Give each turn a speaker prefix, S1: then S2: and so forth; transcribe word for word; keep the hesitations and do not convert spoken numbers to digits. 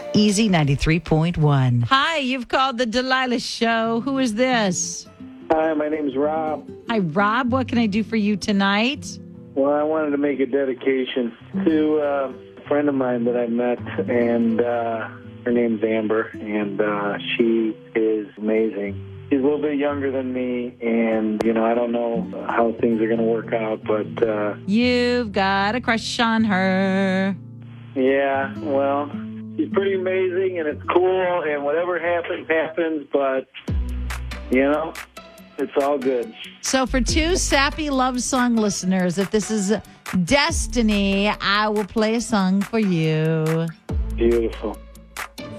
S1: Easy ninety-three point one. Hi, you've called the Delilah Show. Who is this?
S2: Hi, my name's Rob.
S1: Hi, Rob. What can I do for you tonight?
S2: Well, I wanted to make a dedication to uh, a friend of mine that I met, and uh, her name's Amber, and uh, she is amazing. She's a little bit younger than me, and, you know, I don't know how things are going to work out, but... Uh,
S1: You've got a crush on her.
S2: Yeah, well, she's pretty amazing, and it's cool, and whatever happens, happens, but, you know, it's all good.
S1: So for two sappy love song listeners, if this is destiny, I will play a song for you.
S2: Beautiful.